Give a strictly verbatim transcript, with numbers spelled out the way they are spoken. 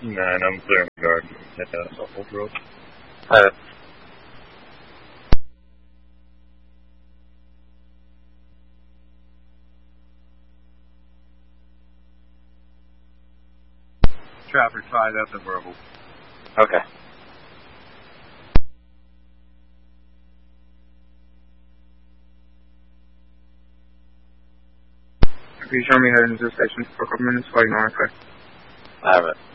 Nine, I'm clearing the guard. At uh, Suffolk Road. Uh, Traffic five, that's a verbal. okay. If you show me heading to the station for a couple minutes, while you know, okay. I have it.